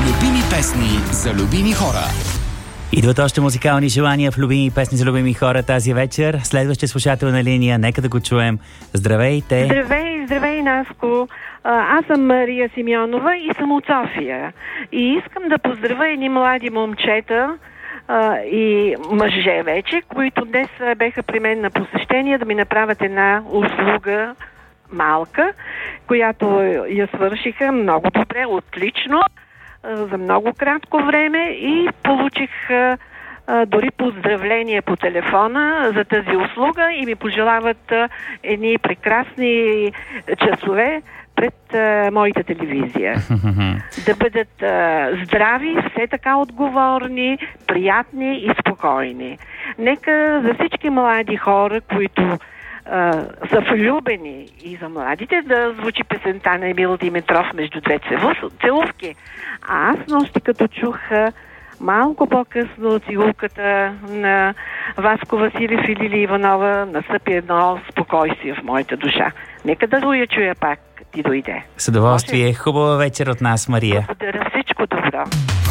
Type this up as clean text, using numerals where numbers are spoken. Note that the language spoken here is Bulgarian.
Любими песни за любими хора. Идват още музикални желания в любими песни за любими хора тази вечер. Следващия слушател на линия, нека да го чуем. Здравейте! Здравей, Наско! Аз съм Мария Симеонова и съм от София. И искам да поздравя едни млади момчета и мъже вече, които днес беха при мен на посещение да ми направят една услуга малка, която я свършиха много добре, отлично, за много кратко време и получих дори поздравления по телефона за тази услуга и ми пожелават едни прекрасни часове пред моята телевизия. Да бъдат здрави, все така отговорни, приятни и спокойни. Нека за всички млади хора, които са влюбени, и за младите да звучи песента на Емил Димитров между две целувки. А аз нощи като чух малко по-късно цигулката на Васко Василев и Лили Иванова, настъпи едно спокойствие в моята душа. Нека да я чуя пак, ти дойде. С удоволствие. Хубава вечер от нас, Мария. Благодаря, всичко добро.